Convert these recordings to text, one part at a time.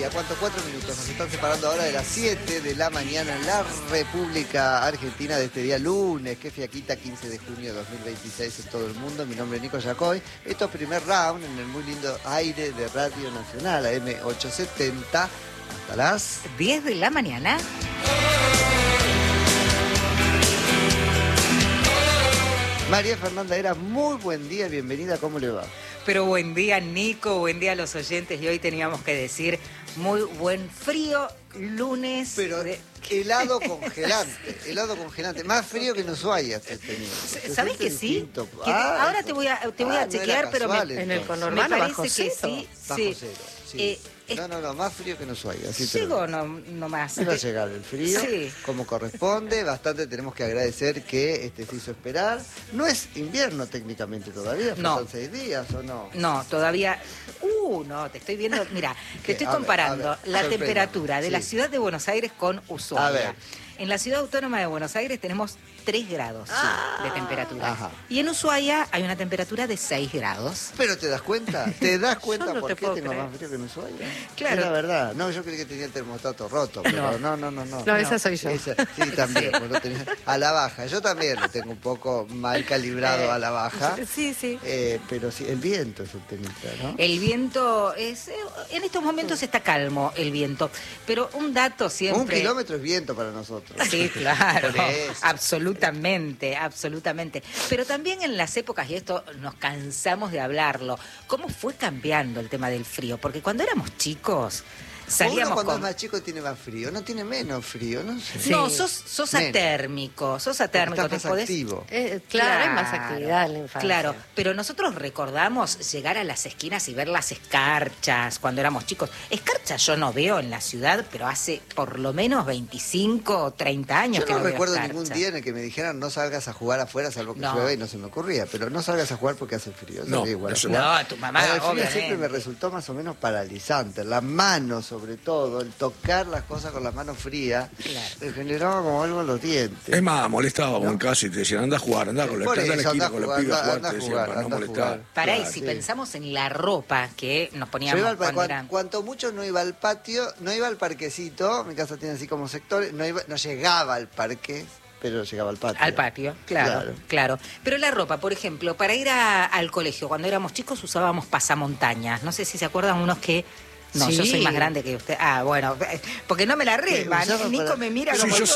¿cuánto? 4 minutos. Nos están separando ahora de las 7 de la mañana en la República Argentina de este día lunes. Qué fiaquita, 15 de junio de 2026 en todo el mundo. Mi nombre es Nico Yacoy. Esto es primer round en el muy lindo aire de Radio Nacional, AM870. Hasta las 10 de la mañana. María Fernanda Era, muy buen día, bienvenida, ¿cómo le va? Pero buen día, Nico, buen día a los oyentes. Y hoy teníamos que decir muy buen frío lunes. Pero helado congelante, más frío que en Ushuaia estoy teniendo. ¿Sabés que sí? Ahora te voy a chequear, no pero casual, en el conurbano me parece que sí. Bajo cero, sí. No, más frío que en Ushuaia. Llego nomás. Va a llegar el frío, sí, como corresponde, bastante tenemos que agradecer que se hizo esperar. No es invierno técnicamente todavía, faltan 6 días, ¿o no? No, todavía... no, te estoy viendo, mira, te estoy comparando la temperatura de la ciudad de Buenos Aires con Ushuaia. A ver. En la ciudad autónoma de Buenos Aires tenemos 3 grados de temperatura. Ajá. Y en Ushuaia hay una temperatura de 6 grados. ¿Pero te das cuenta? ¿Te das cuenta no por te qué puedo tengo creer. más frío que en Ushuaia? Claro. Es la verdad. No, yo creí que tenía el termostato roto, pero no. No, esa soy yo. Sí, también. Pues lo tenía a la baja. Yo también lo tengo un poco mal calibrado a la baja. Sí. Pero sí, el viento es el temita, ¿no? El viento es... En estos momentos está calmo el viento. Pero un dato siempre... 1 kilómetro es viento para nosotros. Sí, claro. Por eso. Absolutamente. Pero también en las épocas, y esto nos cansamos de hablarlo, ¿cómo fue cambiando el tema del frío? Porque cuando éramos chicos... Uno cuando es más chico tiene más frío, no tiene menos frío, no sé. Sí. No, sos atérmico, Estás más activo. Claro, hay más actividad en la infancia. Claro, pero nosotros recordamos llegar a las esquinas y ver las escarchas cuando éramos chicos. Escarchas yo no veo en la ciudad, pero hace por lo menos 25 o 30 años yo que no no veo recuerdo escarcha. ningún día en el que me dijeran no salgas a jugar afuera, salvo que llueve y no se me ocurría, pero no salgas a jugar porque hace frío. No, igual tu mamá, el frío obviamente. siempre me resultó más o menos paralizante. La mano, sobre todo, el tocar las cosas con las manos frías, me generaba como algo en los dientes. Es más, molestábamos en casa y te decían, anda a jugar, anda con la escala de la esquina, con la piba a jugar, te decían, para no molestar. Pará, y si pensamos en la ropa que nos poníamos cuanto mucho no iba al patio, no iba al parquecito, mi casa tiene así como sectores, no llegaba al parque, pero llegaba al patio. Al patio, claro. Pero la ropa, por ejemplo, para ir al colegio, cuando éramos chicos usábamos pasamontañas. No sé si se acuerdan unos que... No, sí. Yo soy más grande que usted. Bueno, porque no me la rema. Nico me mira como... Yo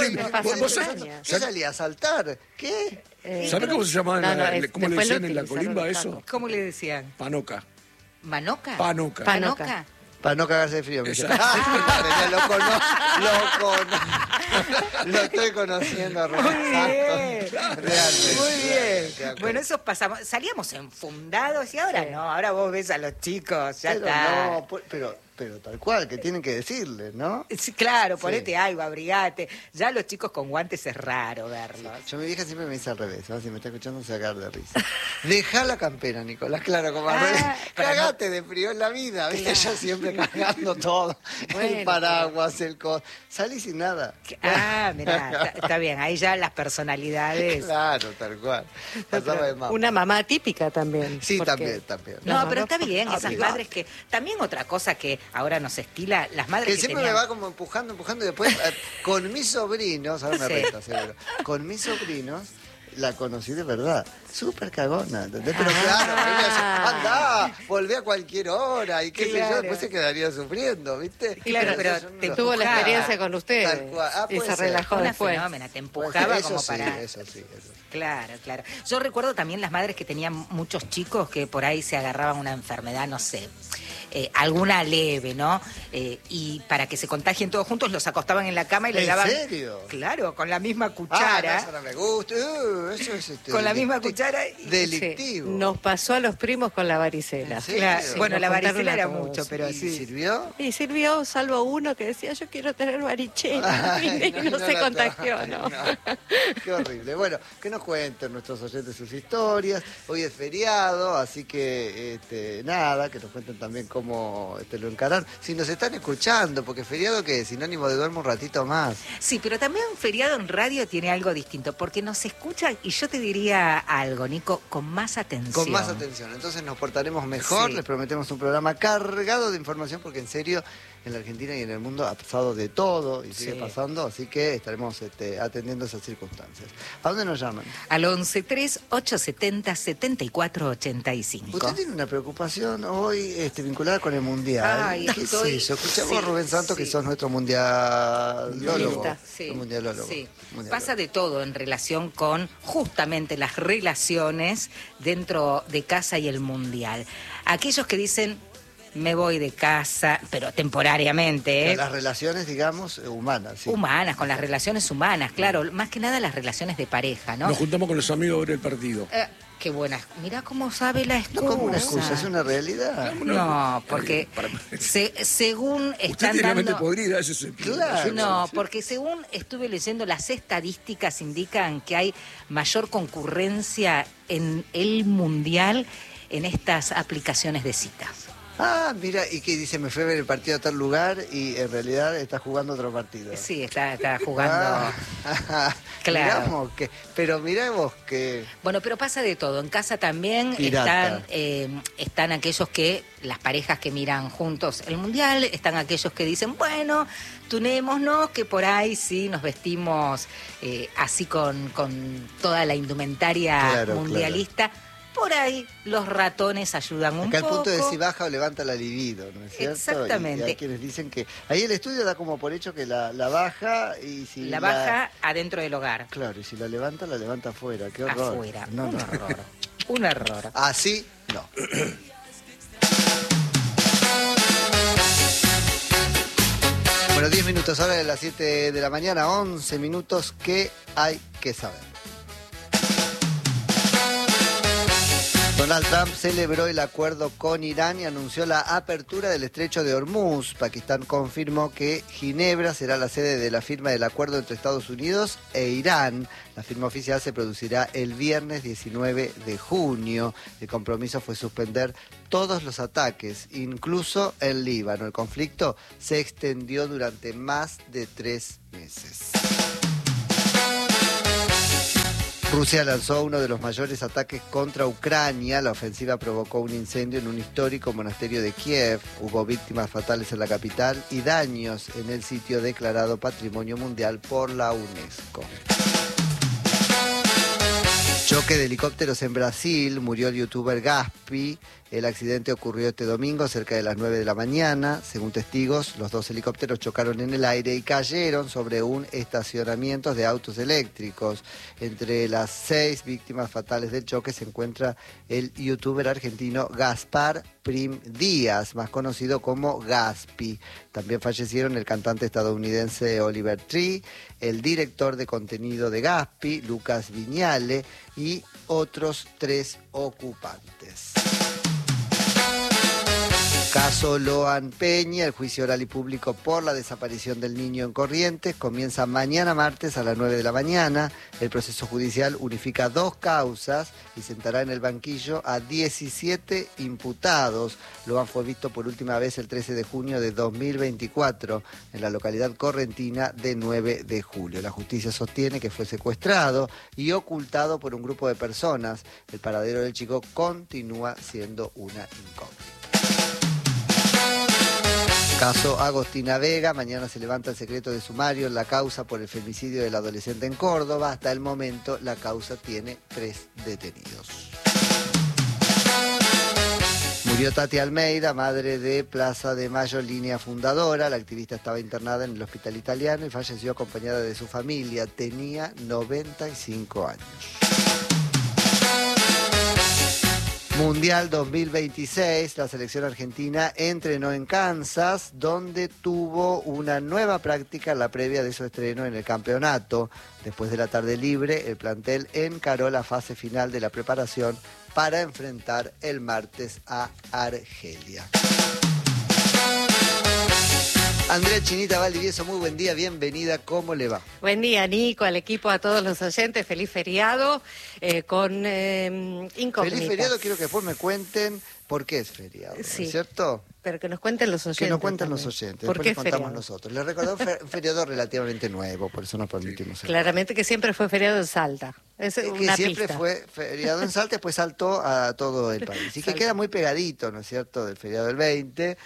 salía a saltar. ¿Qué? ¿Sabés cómo se llamaba? ¿Cómo le decían en la colimba eso? ¿Cómo le decían? Panoca. ¿Manoca? Panoca. Para no cagarse de frío. Lo estoy conociendo. Muy bien. Realmente. Muy bien. Bueno, eso pasamos. Salíamos enfundados y ahora no. Ahora vos ves a los chicos, ya está. No, pero tal cual, que tienen que decirle, ¿no? Sí, claro, ponete algo, abrigate. Ya los chicos con guantes es raro verlos. Yo, mi vieja siempre me dice al revés, ¿no? Si me está escuchando se va a cagar de risa. Dejá la campera, Nicolás, claro, como al revés. Cagate de frío en la vida, ¿viste? Yo siempre cargando todo. El paraguas, el salí sin nada. Mirá, está bien, ahí ya las personalidades. Claro, tal cual. Una mamá típica también. Sí, también. No, pero está bien, esas madres que... También otra cosa que ahora nos estila, las madres que siempre tenían... me va como empujando y después con mis sobrinos, ahora me reta seguro, con mis sobrinos la conocí de verdad, súper cagona, ¿entendés? Pero claro, anda, volvé a cualquier hora y qué sé yo, después se quedaría sufriendo, ¿viste? Claro, pero te tuvo la experiencia con ustedes y se relajó después. Fenómena, te empujaba como para... Eso sí. Claro. Yo recuerdo también las madres que tenían muchos chicos que por ahí se agarraban una enfermedad, no sé... alguna leve, ¿no? Y para que se contagien todos juntos los acostaban en la cama y les daban... ¿En serio? Claro, con la misma cuchara. Eso no me gusta. Eso es con la misma cuchara. Delictivo. Sí. Nos pasó a los primos con la varicela. Claro. Sí, bueno, la varicela era todos. mucho, pero ¿Y sí. sirvió? Y sirvió, salvo uno que decía, yo quiero tener varicela. Y no se contagió, ¿no? Qué horrible. Bueno, que nos cuenten nuestros oyentes sus historias. Hoy es feriado, así que nada, que nos cuenten también cómo cómo lo encaran. Si nos están escuchando, porque feriado que es sinónimo de duermo un ratito más. Sí, pero también un feriado en radio tiene algo distinto, porque nos escuchan, y yo te diría algo, Nico, con más atención. Con más atención, entonces nos portaremos mejor, les prometemos un programa cargado de información, porque en serio, en la Argentina y en el mundo ha pasado de todo y sigue pasando, así que estaremos atendiendo esas circunstancias. ¿A dónde nos llaman? Al 11-3-870-7485. Usted tiene una preocupación hoy vinculada con el Mundial. Ay, ¿Qué es eso? Escuchamos a Rubén Santos, que sos nuestro mundialólogo. Mundialólogo. Sí. Pasa de todo en relación con justamente las relaciones dentro de casa y el Mundial. Aquellos que dicen, me voy de casa, pero temporariamente. Con las relaciones, digamos, humanas. Sí. Humanas, con las relaciones humanas, claro. Más que nada las relaciones de pareja, ¿no? Nos juntamos con los amigos a ver el partido. Qué buena. Mirá cómo sabe la excusa. No como una excusa, es una realidad. No, porque según están dando... podrida, eso es claro. No, porque según estuve leyendo, las estadísticas indican que hay mayor concurrencia en el Mundial en estas aplicaciones de citas. Ah, mira, y que dice, me fui a ver el partido a tal lugar y en realidad está jugando otro partido. Sí, está jugando. Claro. Pero miramos que... Bueno, pero pasa de todo. En casa también están aquellos que, las parejas que miran juntos el Mundial, están aquellos que dicen, bueno, tunémonos, que por ahí sí nos vestimos así con toda la indumentaria mundialista. Claro. Por ahí los ratones ayudan un poco. Acá el punto de si baja o levanta la libido, ¿no es cierto? Exactamente. Y hay quienes dicen que... Ahí el estudio da como por hecho que la baja y si la baja adentro del hogar. Claro, y si la levanta afuera. ¡Qué horror! Afuera. Un error. Un error. Así, no. Bueno, 10 minutos ahora de las 7 de la mañana, 11 minutos. ¿Qué hay que saber? Donald Trump celebró el acuerdo con Irán y anunció la apertura del estrecho de Hormuz. Pakistán confirmó que Ginebra será la sede de la firma del acuerdo entre Estados Unidos e Irán. La firma oficial se producirá el viernes 19 de junio. El compromiso fue suspender todos los ataques, incluso en Líbano. El conflicto se extendió durante más de 3 meses. Rusia lanzó uno de los mayores ataques contra Ucrania. La ofensiva provocó un incendio en un histórico monasterio de Kiev. Hubo víctimas fatales en la capital y daños en el sitio declarado Patrimonio Mundial por la UNESCO. Choque de helicópteros en Brasil, murió el youtuber Gaspi. El accidente ocurrió este domingo cerca de las 9 de la mañana. Según testigos, los 2 helicópteros chocaron en el aire y cayeron sobre un estacionamiento de autos eléctricos. Entre las 6 víctimas fatales del choque se encuentra el youtuber argentino Gaspar Prim Díaz, más conocido como Gaspi. También fallecieron el cantante estadounidense Oliver Tree, el director de contenido de Gaspi, Lucas Viñale, y otros 3 ocupantes. Caso Loan Peña, el juicio oral y público por la desaparición del niño en Corrientes comienza mañana martes a las 9 de la mañana. El proceso judicial unifica 2 causas y sentará en el banquillo a 17 imputados. Loan fue visto por última vez el 13 de junio de 2024 en la localidad correntina de 9 de julio. La justicia sostiene que fue secuestrado y ocultado por un grupo de personas. El paradero del chico continúa siendo una incógnita. Caso Agostina Vega, mañana se levanta el secreto de sumario en la causa por el femicidio del adolescente en Córdoba. Hasta el momento la causa tiene 3 detenidos. Murió Tati Almeida, madre de Plaza de Mayo, línea fundadora. La activista estaba internada en el hospital italiano y falleció acompañada de su familia. Tenía 95 años. Mundial 2026, la selección argentina entrenó en Kansas, donde tuvo una nueva práctica en la previa de su estreno en el campeonato. Después de la tarde libre, el plantel encaró la fase final de la preparación para enfrentar el martes a Argelia. Andrea Chinita Valdivieso, muy buen día, bienvenida, ¿cómo le va? Buen día, Nico, al equipo, a todos los oyentes, feliz feriado, con incógnitas. Feliz feriado, quiero que después me cuenten por qué es feriado, ¿no es cierto? Pero que nos cuenten los oyentes. Que nos cuenten también. los oyentes, ¿Por después qué les contamos feriado? nosotros. Les recordamos un feriado relativamente nuevo, por eso nos permitimos. Claramente que siempre fue feriado en Salta. Es que una siempre pista. fue feriado en Salta, después saltó a todo el país. Y que queda muy pegadito, ¿no es cierto?, del feriado del 20.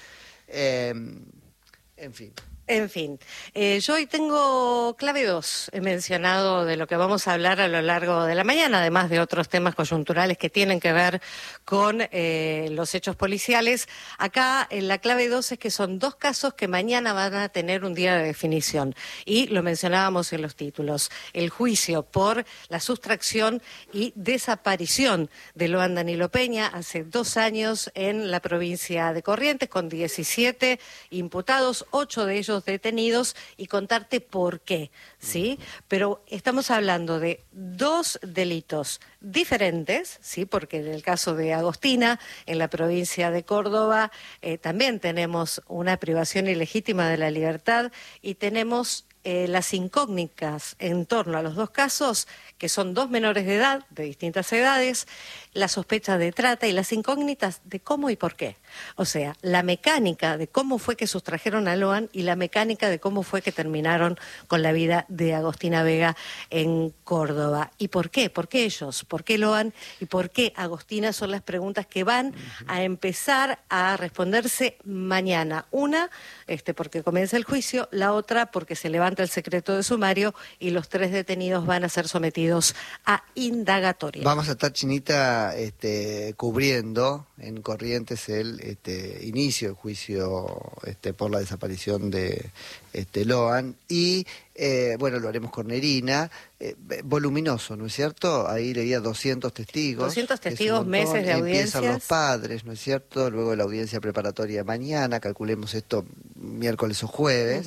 En fin. En fin, yo hoy tengo clave 2, he mencionado de lo que vamos a hablar a lo largo de la mañana, además de otros temas coyunturales que tienen que ver con los hechos policiales. Acá la clave 2 es que son 2 casos que mañana van a tener un día de definición, y lo mencionábamos en los títulos. El juicio por la sustracción y desaparición de Loan Danilo Peña hace 2 años en la provincia de Corrientes, con 17 imputados, 8 de ellos detenidos, y contarte por qué, ¿sí? Pero estamos hablando de 2 delitos diferentes, ¿sí? Porque en el caso de Agostina, en la provincia de Córdoba, también tenemos una privación ilegítima de la libertad, y tenemos las incógnitas en torno a los 2 casos, que son 2 menores de edad, de distintas edades, la sospecha de trata y las incógnitas de cómo y por qué. O sea, la mecánica de cómo fue que sustrajeron a Loan y la mecánica de cómo fue que terminaron con la vida de Agostina Vega en Córdoba. ¿Y por qué? ¿Por qué ellos? ¿Por qué Loan? ¿Y por qué Agostina? Son las preguntas que van a empezar a responderse mañana. Una, porque comienza el juicio; la otra, porque se levanta el secreto de sumario y los 3 detenidos van a ser sometidos a indagatoria. Vamos a estar, Chinita, cubriendo en Corrientes el inicio del juicio por la desaparición de Loan, y bueno, lo haremos con Nerina, voluminoso, ¿no es cierto? Ahí leía 200 testigos. 200 testigos, meses de audiencias. Empiezan los padres, ¿no es cierto? Luego la audiencia preparatoria mañana, calculemos esto miércoles o jueves.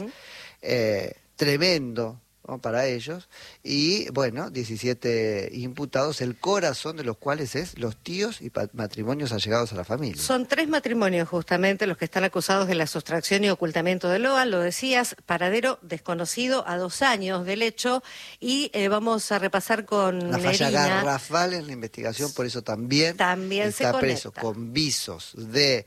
Tremendo, ¿no?, para ellos, y bueno, 17 imputados, el corazón de los cuales es los tíos y matrimonios allegados a la familia. Son 3 matrimonios justamente los que están acusados de la sustracción y ocultamiento de Loan, lo decías, paradero desconocido a 2 años del hecho, y vamos a repasar con la falla Nerina. garrafal en la investigación, por eso también está preso con visos de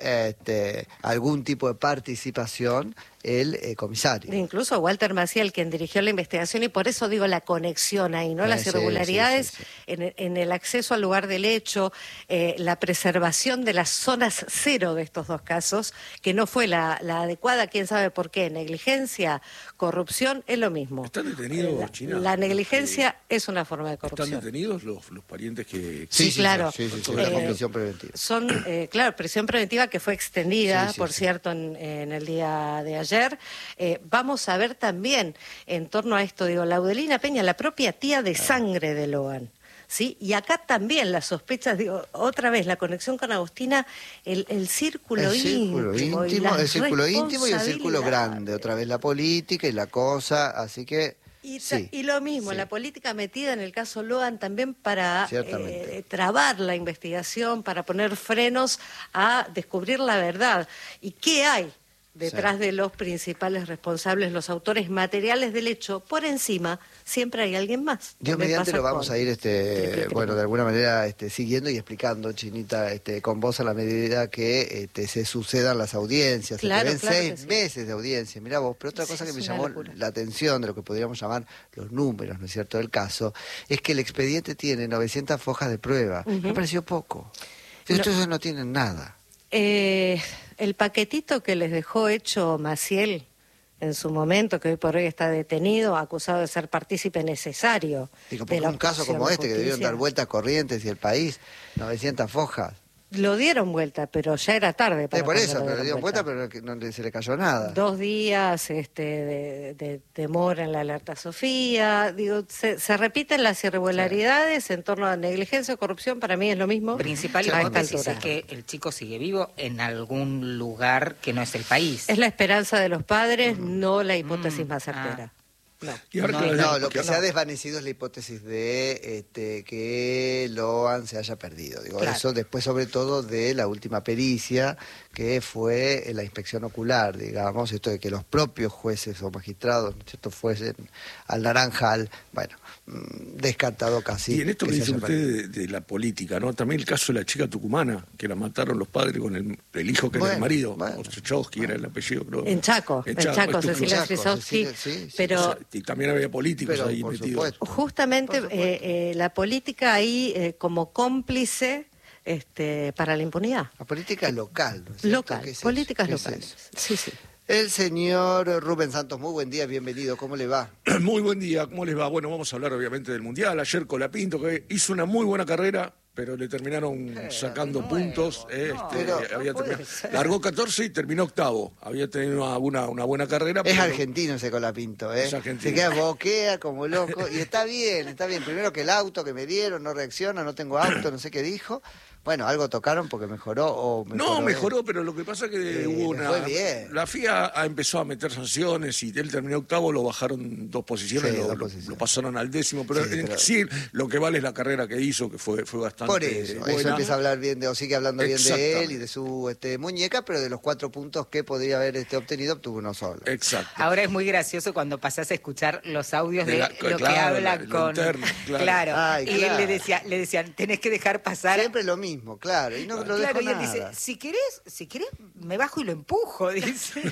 algún tipo de participación el comisario. Incluso Walter Maciel, quien dirigió la investigación, y por eso digo la conexión ahí, ¿no? Las irregularidades sí. En el acceso al lugar del hecho, la preservación de las zonas cero de estos 2 casos, que no fue la adecuada, quién sabe por qué. Negligencia, corrupción, es lo mismo. ¿Están detenidos, China? La negligencia es una forma de corrupción. ¿Están detenidos los parientes que...? Sí, claro. Sí, con prisión preventiva. Son, claro, prisión preventiva que fue extendida, por cierto, en el día de ayer. Vamos a ver también, en torno a esto, Laudelina Peña, la propia tía de sangre de Loan, ¿sí? Y acá también las sospechas, otra vez, la conexión con Agostina, el círculo íntimo. El círculo íntimo y el círculo grande, otra vez la política y la cosa, así que... Y lo mismo, la política metida en el caso Loan también para trabar la investigación, para poner frenos a descubrir la verdad. ¿Y qué hay detrás de los principales responsables, los autores materiales del hecho? Por encima siempre hay alguien más. Dios mediante lo vamos a ir, bueno, de alguna manera siguiendo y explicando, Chinita, con vos a la medida que se sucedan las audiencias. Claro, se ven 6 sí. meses de audiencia. Mirá vos, pero otra cosa que me llamó la atención de lo que podríamos llamar los números, ¿no es cierto?, del caso, es que el expediente tiene 900 fojas de prueba. Me pareció poco. Estos no tienen nada. El paquetito que les dejó hecho Maciel en su momento, que hoy por hoy está detenido, acusado de ser partícipe necesario. Digo, porque un caso como este, que debieron dar vueltas Corrientes y el país, 900 fojas. Lo dieron vuelta, pero ya era tarde para por eso, pero le dieron vuelta, pero no se le cayó nada. 2 días de demora en la alerta Sofía. Se repiten las irregularidades en torno a negligencia o corrupción, para mí es lo mismo. Principal hipótesis es que el chico sigue vivo en algún lugar que no es el país. Es la esperanza de los padres, no la hipótesis más certera. No, lo que se ha desvanecido es la hipótesis de que Lohan se haya perdido. Digo, claro. Eso después, sobre todo, de la última pericia, que fue la inspección ocular, digamos, esto de que los propios jueces o magistrados, ¿no es cierto?, fuesen al Naranjal, bueno, descartado casi. Y en esto que dice usted de la política, ¿no? También el caso de la chica tucumana, que la mataron los padres con el hijo que era el marido, Orzechowski era el apellido, creo. En Chaco, Cecilia Strisowski, pero... Y también había políticos ahí metidos. Justamente la política ahí como cómplice para la impunidad. La política es local, ¿no es local, políticas locales. Sí. El señor Rubén Santos, muy buen día, bienvenido, ¿cómo le va? Muy buen día, ¿cómo les va? Bueno, vamos a hablar obviamente del Mundial. Ayer Colapinto, que hizo una muy buena carrera, pero le terminaron sacando puntos. Largó 14 y terminó octavo. Había tenido una buena carrera. Es argentino ese Colapinto, ¿eh? Es argentino. Se queda boquea como loco. Y está bien. Primero que el auto que me dieron no reacciona, no tengo auto, no sé qué dijo. Bueno, algo tocaron porque mejoró. No, mejoró, pero lo que pasa es que hubo fue bien. La FIA empezó a meter sanciones y él terminó octavo, lo bajaron 2 posiciones, lo pasaron al 10º, pero sí, lo que vale es la carrera que hizo, que fue bastante por eso, buena. Eso empieza a hablar bien o sigue hablando bien de él y de su muñeca, pero de los 4 puntos que podría haber obtenido, obtuvo uno solo. Exacto. Ahora es muy gracioso cuando pasás a escuchar los audios de lo que hablan con... Interno, claro. Ay, y él le decían, tenés que dejar pasar... Siempre lo mismo, claro, y no lo dejó y él nada. dice, si querés, me bajo y lo empujo, dice.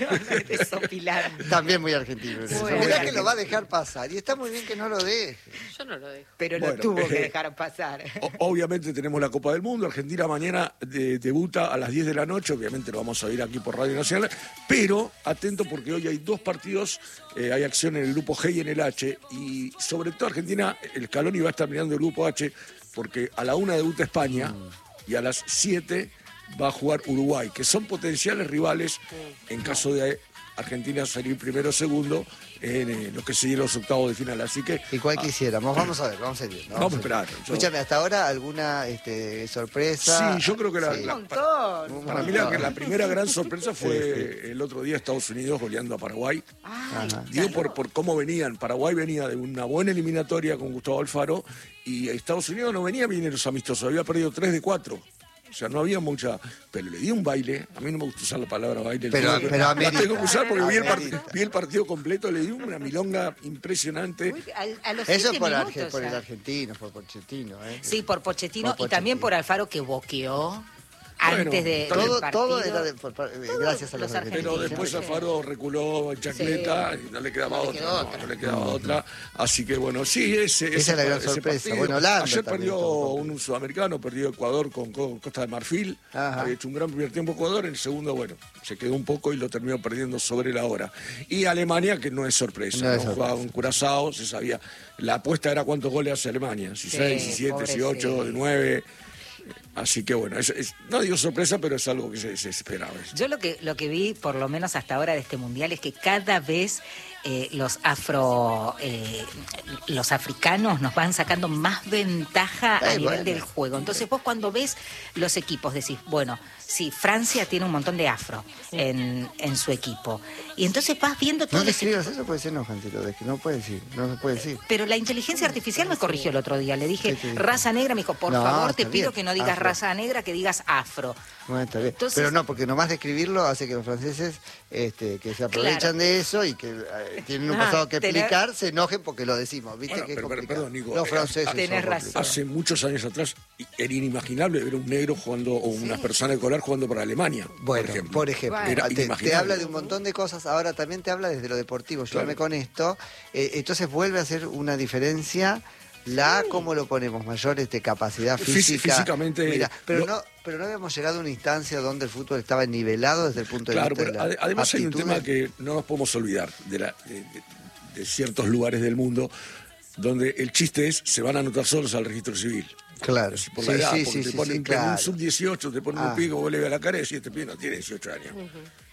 También muy argentino. Mirá que lo va a dejar pasar, y está muy bien que no lo deje. Yo no lo dejo. Pero lo tuvo que dejar pasar. Obviamente tenemos la Copa del Mundo. Argentina mañana debuta a las 10 de la noche. Obviamente lo vamos a ver aquí por Radio Nacional. Pero atento porque hoy hay 2 partidos. Hay acción en el grupo G y en el H. Y sobre todo Argentina, el Scaloni va a estar mirando el grupo H porque a la 1 debuta España y a las 7 va a jugar Uruguay, que son potenciales rivales en caso de Argentina salir primero o segundo en lo que serían los octavos de final. Así que... ¿Y cuál quisiéramos? Vamos a ver, vamos a ir. Vamos a esperar. Escúchame, ¿hasta ahora alguna sorpresa? Sí, yo creo que para mí la primera gran sorpresa fue el otro día Estados Unidos goleando a Paraguay. Digo por cómo venían. Paraguay venía de una buena eliminatoria con Gustavo Alfaro y Estados Unidos no venía bien en los amistosos, había perdido 3 de 4. O sea, no había mucha... Pero le di un baile. A mí no me gusta usar la palabra baile. Pero la tengo que usar porque vi el partido completo. Le di una milonga impresionante. A los eso por el argentino, por Pochettino. Sí, por Pochettino y también por Alfaro, que boqueó. Antes de todo era gracias a los argentinos. Pero después Alfaro reculó en chancleta y no le quedaba otra. Así que bueno, sí, esa es la gran sorpresa. Bueno, ayer perdió un sudamericano, perdió Ecuador con Costa de Marfil. Había hecho un gran primer tiempo Ecuador, en el segundo, bueno, se quedó un poco y lo terminó perdiendo sobre la hora. Y Alemania, que no es sorpresa, jugaba un Curazao, se sabía. La apuesta era cuántos goles hace Alemania, 6, 17, 18, 9... Así que bueno, no digo sorpresa, pero es algo que se esperaba. Yo lo que vi, por lo menos hasta ahora de este Mundial, es que cada vez los africanos nos van sacando más ventaja a nivel del juego. Entonces vos cuando ves los equipos decís, bueno, sí, Francia tiene un montón de afro en su equipo. Y entonces vas viendo todo. No le escribas eso, puede ser inofensivo, es que no puede decir, no se puede decir. Pero la inteligencia artificial me corrigió el otro día. Le dije raza negra, me dijo, por favor, te pido que no digas raza negra, que digas afro. Bueno, está bien. Entonces, pero no, porque nomás de escribirlo hace que los franceses que se aprovechan de eso y que tienen un pasado que explicar, se enojen porque lo decimos. ¿Viste? Bueno, que perdón, Nico, los franceses tenés razón. Hace muchos años atrás era inimaginable ver un negro jugando o una persona de color jugando para Alemania. Bueno, por ejemplo. Te habla de un montón de cosas, ahora también te habla desde lo deportivo. Ayúdame con esto. Entonces vuelve a ser una diferencia. ¿Cómo lo ponemos? Mayor capacidad física. Físicamente. Mira, pero no habíamos llegado a una instancia donde el fútbol estaba nivelado desde el punto de vista de la además aptitud. Hay un tema que no nos podemos olvidar de ciertos lugares del mundo donde el chiste es se van a anotar solos al registro civil. Claro. Por la edad, porque te ponen un sub-18, te ponen un pico, vos le ves a la cara y decís, este pibe no tiene 18 años.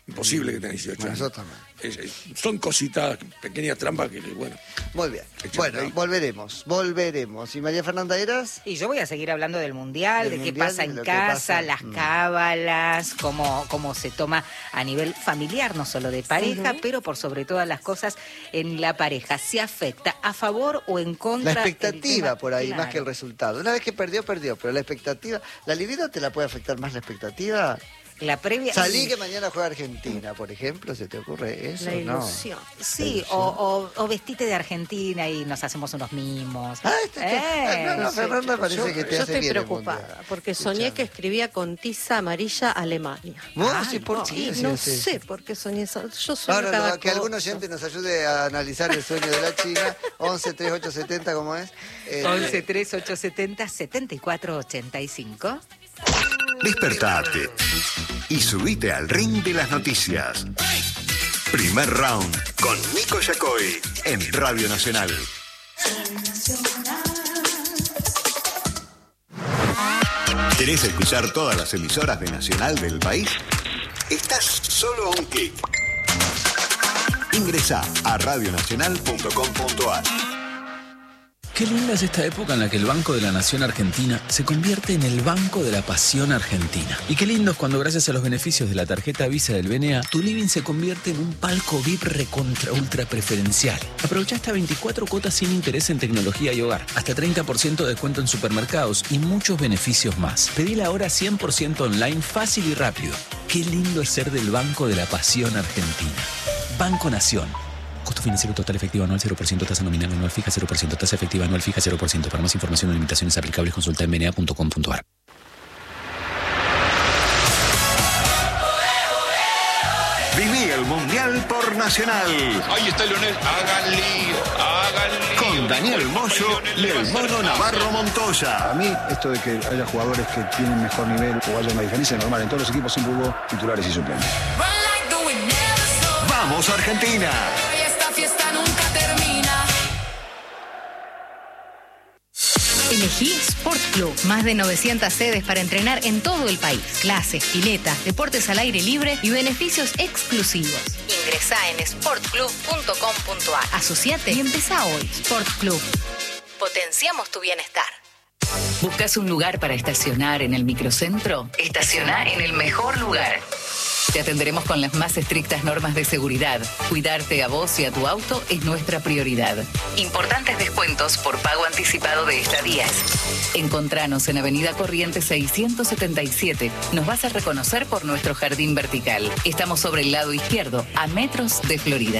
Imposible que tenga 18 años. Eso también. Son cositas, pequeñas trampas que bueno. Muy bien. Bueno, volveremos. ¿Y María Fernanda Eras? Y yo voy a seguir hablando del Mundial, de qué Mundial, pasa de en lo que casa, pasa. las cábalas, cómo se toma a nivel familiar, no solo de pareja, pero por sobre todas las cosas en la pareja. ¿Se afecta a favor o en contra? La expectativa tema? por ahí, Claro. más que el resultado. Una vez que perdió, pero la expectativa... ¿La libido te la puede afectar más la expectativa? La previa... Salí que mañana juega Argentina, por ejemplo, ¿se te ocurre eso? La No. ilusión. Sí, o vestite de Argentina y nos hacemos unos mimos. No, Fernanda parece que te yo hace estoy bien el preocupada Mundial. porque soñé que escribía con tiza amarilla Alemania. ¿Vos? Ay, Sí, ¿por no, qué? No Sí. sé por qué soñé eso. Yo sueño Ahora, cada que algún cosa. oyente nos ayude a analizar el sueño de la China. 11 3870, ¿cómo es? 11 3870 7485. Despertate y subite al ring de las noticias. Primer round con Nico Yacoy en Radio Nacional. ¿Querés escuchar todas las emisoras de Nacional del país? Estás solo a un clic. Ingresá a radionacional.com.ar. Qué linda es esta época en la que el Banco de la Nación Argentina se convierte en el Banco de la Pasión Argentina. Y qué lindo es cuando gracias a los beneficios de la tarjeta Visa del BNA, tu living se convierte en un palco VIP recontra ultra preferencial. Aprovecha hasta 24 cuotas sin interés en tecnología y hogar, hasta 30% de descuento en supermercados y muchos beneficios más. Pedila ahora 100% online, fácil y rápido. Qué lindo es ser del Banco de la Pasión Argentina. Banco Nación. Costo financiero total efectivo anual 0%, tasa nominal anual fija 0%, tasa efectiva anual fija 0%. Para más información o limitaciones aplicables, consulta en bna.com.ar. Viví el Mundial por Nacional. Ahí está Lionel, hagan lío. Con Daniel Moyo y el Mono Navarro Montoya. A mí, esto de que haya jugadores que tienen mejor nivel o haya una diferencia normal, en todos los equipos siempre hubo titulares y suplentes. ¡Vamos, Argentina! Esta fiesta nunca termina. Elegí Sport Club. Más de 900 sedes para entrenar en todo el país. Clases, piletas, deportes al aire libre y beneficios exclusivos. Ingresá en sportclub.com.ar. Asociate y empezá hoy. Sport Club. Potenciamos tu bienestar. ¿Buscas un lugar para estacionar en el microcentro? Estaciona en el mejor lugar. Te atenderemos con las más estrictas normas de seguridad. Cuidarte a vos y a tu auto es nuestra prioridad. Importantes descuentos por pago anticipado de estadías. Encontranos en Avenida Corrientes 677. Nos vas a reconocer por nuestro jardín vertical. Estamos sobre el lado izquierdo, a metros de Florida.